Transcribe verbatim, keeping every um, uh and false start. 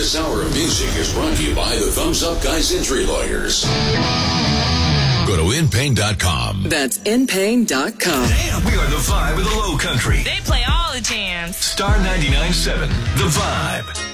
This hour of music is brought to you by the Thumbs Up Guys Injury Lawyers. Go to in pain dot com. That's in pain dot com. Damn, we are the vibe of the Low Country. They play all the jams. Star ninety-nine point seven, The Vibe.